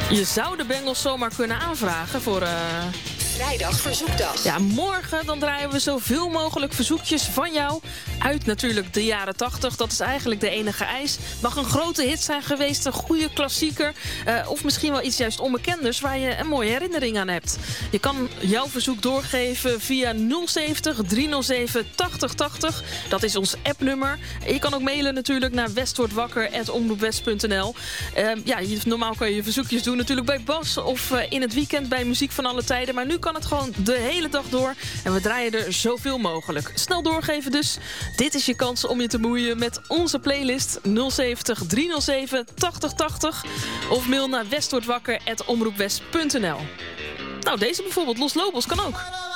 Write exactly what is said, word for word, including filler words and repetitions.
Je zou de Bengals zomaar kunnen aanvragen voor... Uh... Vrijdag verzoekdag. Ja, morgen dan draaien we zoveel mogelijk verzoekjes van jou. Uit natuurlijk de jaren tachtig. Dat is eigenlijk de enige eis. Mag een grote hit zijn geweest, een goede klassieker. Uh, of misschien wel iets juist onbekenders waar je een mooie herinnering aan hebt. Je kan jouw verzoek doorgeven via nul zeventig driehonderdzeven tachtig tachtig. Dat is ons appnummer. Je kan ook mailen natuurlijk naar westwordwakker apenstaartje omroepwest punt n l. Uh, ja, normaal kan je je verzoekjes doen natuurlijk bij Bas of uh, in het weekend bij Muziek van Alle Tijden. Maar nu kan het gewoon de hele dag door. En we draaien er zoveel mogelijk. Snel doorgeven dus. Dit is je kans om je te moeien met onze playlist nul zeventig driehonderdzeven tachtig tachtig. Of mail naar westwordwakker apenstaartje omroepwest punt n l. Nou, deze bijvoorbeeld, Los Lobos, kan ook.